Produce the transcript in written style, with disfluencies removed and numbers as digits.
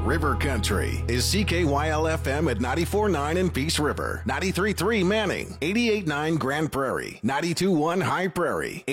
River Country is CKYL-FM at 94.9 in Peace River, 93.3 Manning, 88.9 Grand Prairie, 92.1 High Prairie,